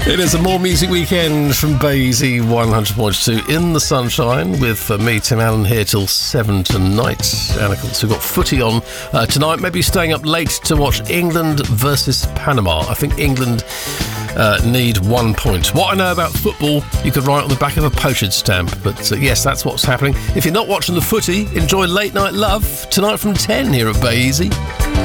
It is a More Music Weekend from Basie 100.2 in the sunshine with me, Tim Allen, here till 7 tonight. And of course, we've got footy on tonight. Maybe staying up late to watch England versus Panama. I think England need 1 point. What I know about football, you could write on the back of a postage stamp. But yes, that's what's happening. If you're not watching the footy, enjoy Late Night Love tonight from 10 here at Basie.